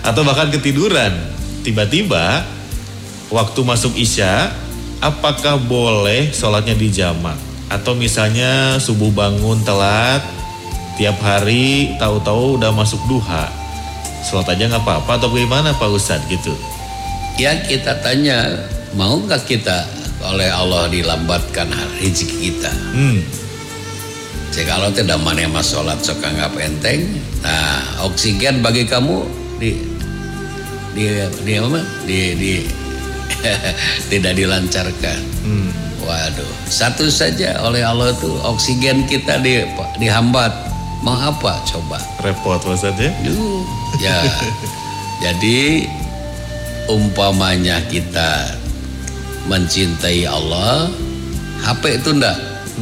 Atau bahkan ketiduran. Tiba-tiba waktu masuk Isya, apakah boleh sholatnya di jamak? Atau misalnya subuh bangun telat, tiap hari tahu-tahu udah masuk duha, sholat aja nggak apa-apa atau bagaimana Pak Ustadz gitu? Ya kita tanya, mau nggak kita oleh Allah dilambatkan rezeki kita? Jadi kalau tidak mana mas sholat sok anggap enteng. Nah oksigen bagi kamu tidak dilancarkan. Waduh, satu saja oleh Allah tuh oksigen kita dihambat. Mau apa coba? Repot maksudnya? Ya. Jadi umpamanya kita mencintai Allah, HP itu enggak.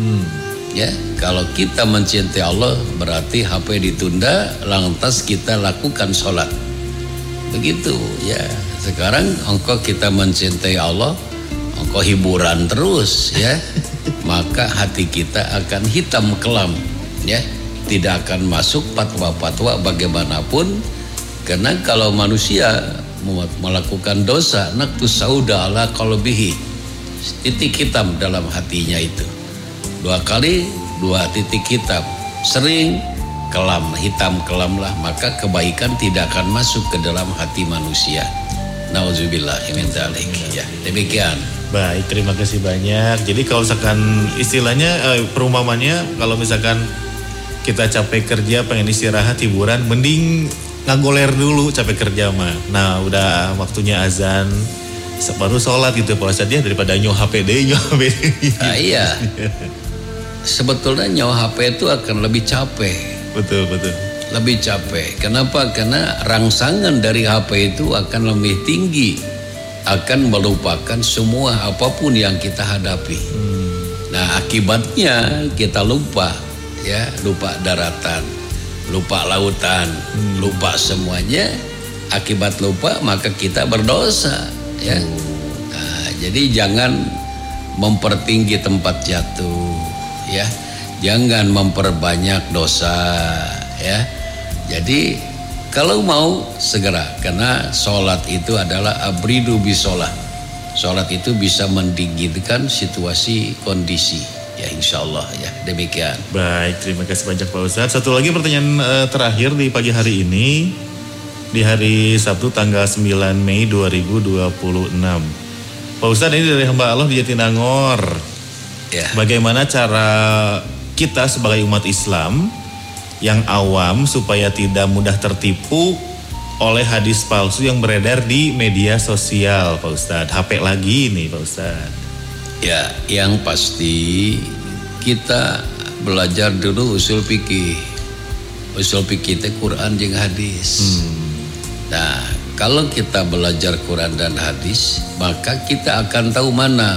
Ya, kalau kita mencintai Allah berarti HP ditunda, lantas kita lakukan sholat. Begitu ya. Sekarang engkau kita mencintai Allah, engkau hiburan terus ya. Maka hati kita akan hitam kelam ya. Tidak akan masuk fatwa-fatwa bagaimanapun. Karena kalau manusia melakukan dosa, naktus sauda ala qalbihi, titik hitam dalam hatinya itu. 2 kali 2 titik hitam, sering kelam, hitam kelam lah, maka kebaikan tidak akan masuk ke dalam hati manusia. Nauzubillah min dzalik. Ya, demikian. Baik, terima kasih banyak. Jadi kalau misalkan istilahnya perumpamannya, kalau misalkan kita capek kerja pengen istirahat hiburan, mending ngagoler dulu capek kerja mah. Nah udah waktunya azan baru sholat gitu Pak Ustadz ya, daripada nyoh HP deh. Iya. Sebetulnya nyoh HP itu akan lebih capek. Betul. Lebih capek. Kenapa? Karena rangsangan dari HP itu akan lebih tinggi, akan melupakan semua apapun yang kita hadapi. Nah akibatnya kita lupa ya, lupa daratan, lupa lautan, lupa semuanya. Akibat lupa maka kita berdosa ya. Nah, jadi jangan mempertinggi tempat jatuh ya, jangan memperbanyak dosa ya. Jadi kalau mau segera, karena sholat itu adalah abridu bisolah. Sholat itu bisa mendinginkan situasi kondisi ya, insya Allah ya, demikian. Baik, terima kasih banyak Pak Ustadz. Satu lagi pertanyaan terakhir di pagi hari ini, di hari Sabtu tanggal 9 Mei 2026. Pak Ustadz, ini dari hamba Allah di Jatinangor ya. Bagaimana cara kita sebagai umat Islam yang awam supaya tidak mudah tertipu oleh hadis palsu yang beredar di media sosial Pak Ustadz? HP lagi nih Pak Ustadz. Ya, yang pasti kita belajar dulu usul fikih. Usul fikih itu Quran jeung hadis. Nah, kalau kita belajar Quran dan hadis, maka kita akan tahu mana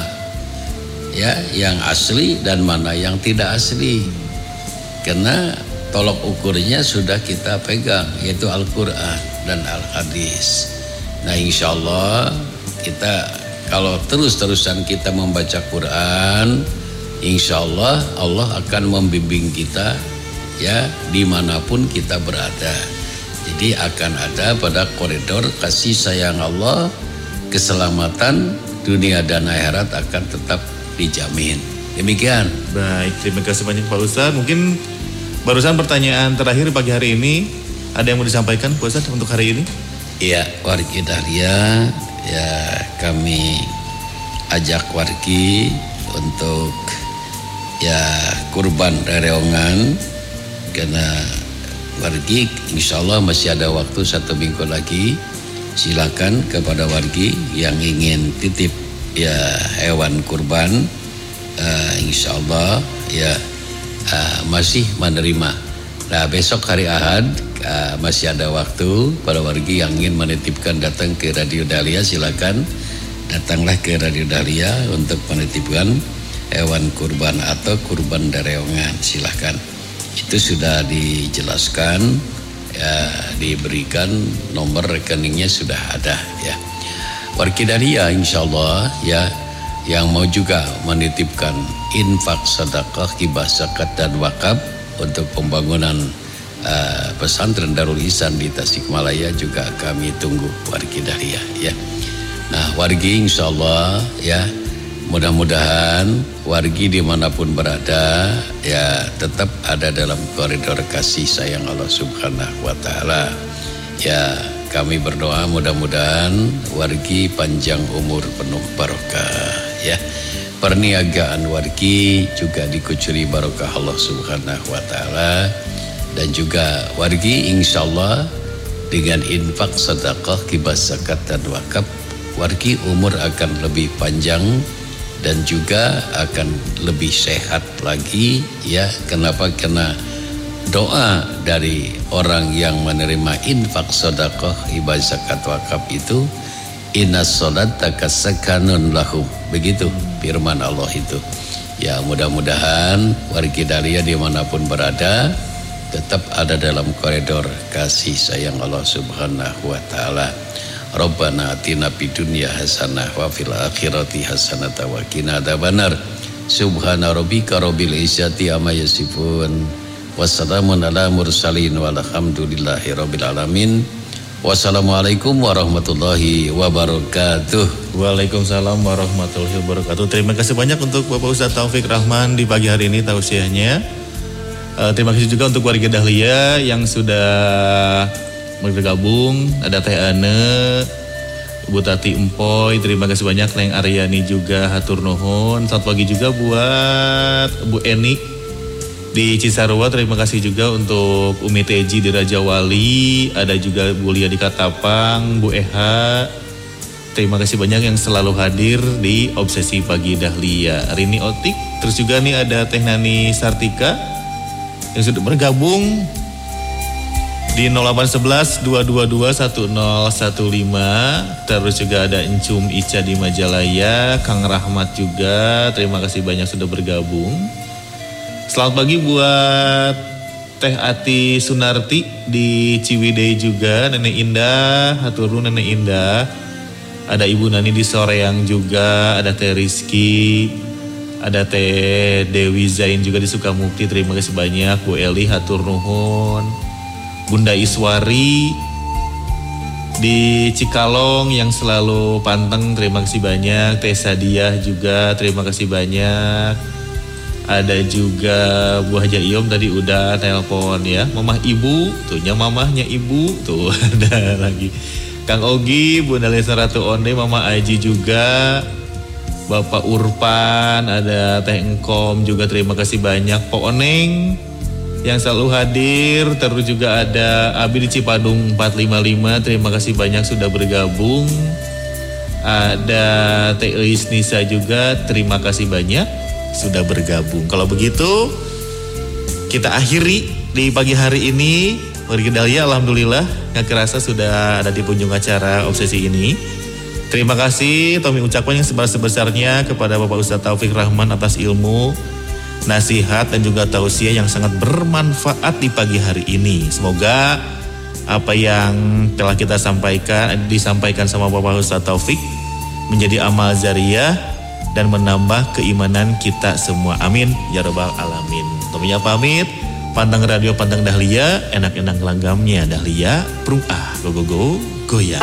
ya yang asli dan mana yang tidak asli. Karena tolok ukurnya sudah kita pegang, yaitu Al-Quran dan Al-Hadis. Nah, insya Allah kita kalau terus-terusan kita membaca Quran, insya Allah Allah akan membimbing kita ya dimanapun kita berada. Jadi akan ada pada koridor kasih sayang Allah, keselamatan dunia dan akhirat akan tetap dijamin. Demikian. Baik, terima kasih banyak Pak Ustadz. Mungkin barusan pertanyaan terakhir pagi hari ini, ada yang mau disampaikan Pak Ustadz untuk hari ini? Iya, wargi Dahlia, ya kami ajak wargi untuk ya kurban rereongan, karena wargi insya Allah masih ada waktu 1 minggu lagi. Silakan kepada wargi yang ingin titip ya hewan kurban, insya Allah ya masih menerima. Nah besok hari Ahad masih ada waktu. Para wargi yang ingin menitipkan datang ke Radio Dahlia, silakan datanglah ke Radio Dahlia untuk menitipkan hewan kurban atau kurban dareongan. Silakan, itu sudah dijelaskan ya, diberikan nomor rekeningnya sudah ada ya. Wargi Dahlia insya Allah ya, yang mau juga menitipkan infak, sedekah, hibah, zakat dan wakaf untuk pembangunan pesantren Darul Ihsan di Tasikmalaya juga kami tunggu wargi Dahlia ya. Nah wargi insyaallah ya, mudah-mudahan wargi dimanapun berada ya tetap ada dalam koridor kasih sayang Allah Subhanahu wa Ta'ala ya. Kami berdoa mudah-mudahan wargi panjang umur penuh barokah ya. Perniagaan wargi juga dikucuri barokah Allah Subhanahu wa Ta'ala. Dan juga wargi insyaallah dengan infak, sedekah, hibah, zakat dan wakaf, wargi umur akan lebih panjang dan juga akan lebih sehat lagi ya. Kenapa? Karena doa dari orang yang menerima infak, sedekah, hibah, zakat, wakaf itu inna sholata sakanun lahum, begitu firman Allah itu ya. Mudah-mudahan wargi Dahlia dimanapun berada tetap ada dalam koridor kasih sayang Allah Subhanahu wa Ta'ala. Rabbana atina fid dunya hasanah wa fil akhirati hasanah wa qina adzabannar. Subhana rabbika rabbil izzati amma yasifun. Wassalamun ala mursalin walhamdulillahi rabbil alamin. Wassalamualaikum warahmatullahi wabarakatuh. Waalaikumsalam warahmatullahi wabarakatuh. Terima kasih banyak untuk Bapak Ustadz Taufik Rahman di pagi hari ini tausiahnya. Terima kasih juga untuk warga Dahlia yang sudah bergabung. Ada Teh Ane, Bu Tati Empoy, terima kasih banyak. Neng Aryani juga hatur nuhun. Selamat pagi juga buat Bu Eni di Cisarua. Terima kasih juga untuk Umi Teji di Raja Wali. Ada juga Bu Lia di Katapang, Bu Eha. Terima kasih banyak yang selalu hadir di Obsesi Pagi Dahlia. Rini Otik, terus juga nih ada Teh Nani Sartika yang sudah bergabung di 0811 222 1015. Terus juga ada Encum Ica di Majalaya, Kang Rahmat juga. Terima kasih banyak sudah bergabung. Selamat pagi buat Teh Ati Sunarti di Ciwidey juga, Nenek Indah, haturun Nenek Indah. Ada Ibu Nani di Soreang juga, ada Teh Rizky, ada Teh Dewi Zain juga di Sukamukti. Terima kasih banyak. Bu Eli hatur nuhun. Bunda Iswari di Cikalong yang selalu panteng, terima kasih banyak. Teh Sadiah juga terima kasih banyak. Ada juga Bu Haja Iom tadi udah telepon ya. Mamah Ibu, tuhnya mamahnya Ibu. Tuh ada lagi. Kang Ogi, Bunda Lesa Ratu Onde, Mama Aji juga. Bapak Urpan, ada Teh Engkom juga terima kasih banyak. Pak Oneng yang selalu hadir. Terus juga ada Abi di Cipadung 455, terima kasih banyak sudah bergabung. Ada Teh Eis Nisa juga, terima kasih banyak sudah bergabung. Kalau begitu kita akhiri di pagi hari ini. Warga Dahlia alhamdulillah gak kerasa sudah ada di penghujung acara Obsesi ini. Terima kasih Tommy ucapkan yang sebesar-besarnya kepada Bapak Ustadz Taufik Rahman atas ilmu, nasihat dan juga tausiah yang sangat bermanfaat di pagi hari ini. Semoga apa yang telah kita disampaikan sama Bapak Ustadz Taufik menjadi amal jariah dan menambah keimanan kita semua. Amin ya rabbal alamin. Tominya pamit. Pantang radio, pantang Dahlia, enak-enak langgamnya Dahlia, prung go goyang.